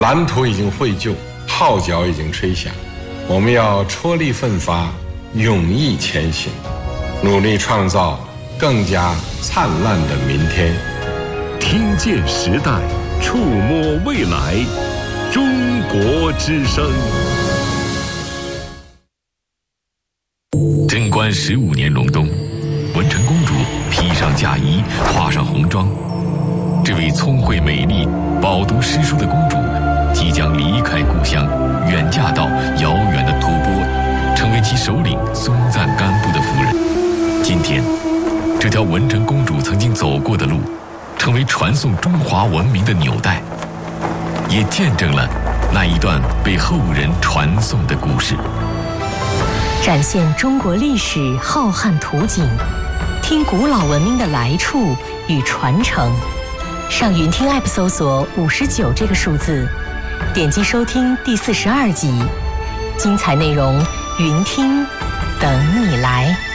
蓝图已经绘就，号角已经吹响，我们要踔厉奋发，勇毅前行，努力创造更加灿烂的明天。 听见时代，触摸未来，中国之声。贞观15年隆冬，文成公主披上嫁衣，化上红妆。这位聪慧美丽、饱读诗书的公主，即将离开故乡，远嫁到遥远的吐蕃，成为其首领松赞干布的夫人。今天，这条文成公主曾经走过的路，成为传颂中华文明的纽带，也见证了那一段被后人传颂的故事。 展现中国历史浩瀚图景，听古老文明的来处与传承。上云听 App 搜索59这个数字，点击收听第42集，精彩内容云听等你来。